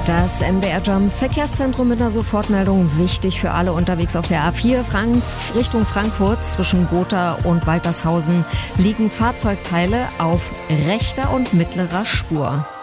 Das MDR Jump Verkehrszentrum mit einer Sofortmeldung, wichtig für alle unterwegs auf der A4 Richtung Frankfurt. Zwischen Gotha und Waltershausen liegen Fahrzeugteile auf rechter und mittlerer Spur.